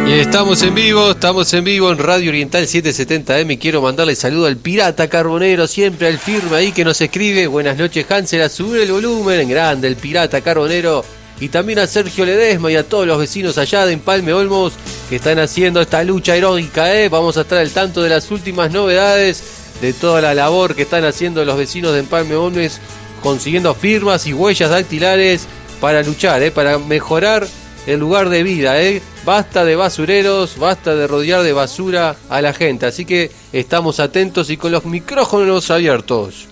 Y estamos en vivo en Radio Oriental 770M. Quiero mandarle saludo al Pirata Carbonero, siempre al firme ahí que nos escribe. Buenas noches, Hansel, a subir el volumen, grande el Pirata Carbonero. Y también a Sergio Ledesma y a todos los vecinos allá de Empalme Olmos que están haciendo esta lucha heroica, Vamos a estar al tanto de las últimas novedades, de toda la labor que están haciendo los vecinos de Empalme Olmos, consiguiendo firmas y huellas dactilares para luchar, para mejorar el lugar de vida, Basta de basureros, basta de rodear de basura a la gente. Así que estamos atentos y con los micrófonos abiertos.